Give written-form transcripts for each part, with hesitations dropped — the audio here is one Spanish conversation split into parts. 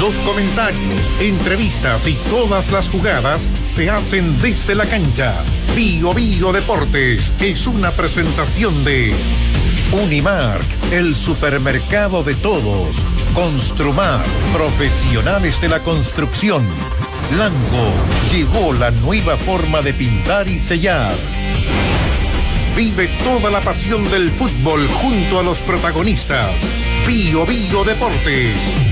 Los comentarios, entrevistas y todas las jugadas se hacen desde la cancha. Bio Bio Deportes es una presentación de Unimark, el supermercado de todos. Construmar, profesionales de la construcción. Lango llegó la nueva forma de pintar y sellar. Vive toda la pasión del fútbol junto a los protagonistas. Bio Bio Deportes.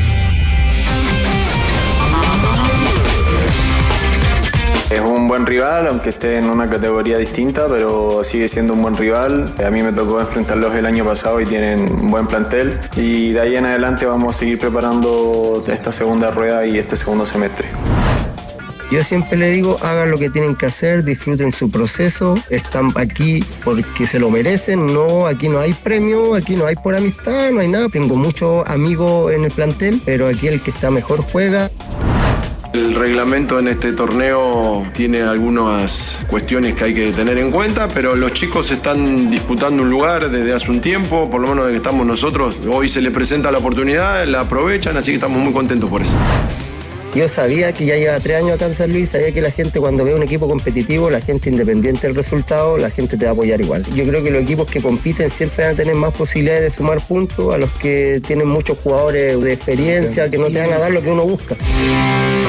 Es un buen rival, aunque esté en una categoría distinta, pero sigue siendo un buen rival. A mí me tocó enfrentarlos el año pasado y tienen un buen plantel. Y de ahí en adelante vamos a seguir preparando esta segunda rueda y este segundo semestre. Yo siempre le digo, hagan lo que tienen que hacer, disfruten su proceso, están aquí porque se lo merecen, no, aquí no hay premio, aquí no hay por amistad, no hay nada. Tengo muchos amigos en el plantel, pero aquí el que está mejor juega. El reglamento en este torneo tiene algunas cuestiones que hay que tener en cuenta, pero los chicos están disputando un lugar desde hace un tiempo, por lo menos desde que estamos nosotros. Hoy se les presenta la oportunidad, la aprovechan, así que estamos muy contentos por eso. Yo sabía que ya lleva 3 años acá en San Luis, sabía que la gente cuando ve un equipo competitivo, la gente independiente del resultado, la gente te va a apoyar igual. Yo creo que los equipos que compiten siempre van a tener más posibilidades de sumar puntos a los que tienen muchos jugadores de experiencia, que no te van a dar lo que uno busca.